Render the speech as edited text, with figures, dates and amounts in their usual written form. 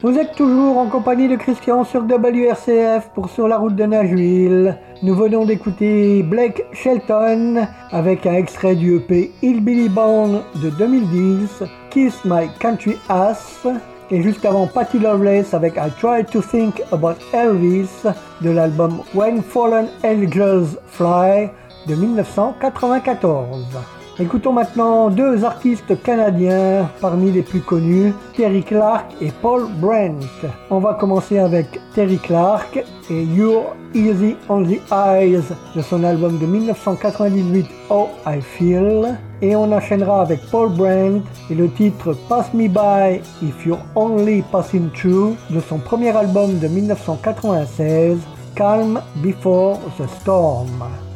Vous êtes toujours en compagnie de Christian sur WRCF pour Sur la route de Nashville. Nous venons d'écouter Blake Shelton avec un extrait du EP Hillbilly Bone de 2010, Kiss My Country Ass, et juste avant Patty Loveless avec I Try to Think About Elvis de l'album When Fallen Angels Fly de 1994. Écoutons maintenant deux artistes canadiens parmi les plus connus, Terry Clark et Paul Brent. On va commencer avec Terry Clark et You're Easy on the Eyes de son album de 1998 Oh I Feel. Et on enchaînera avec Paul Brent et le titre Pass Me By If You're Only Passing Through de son premier album de 1996, Calm Before the Storm.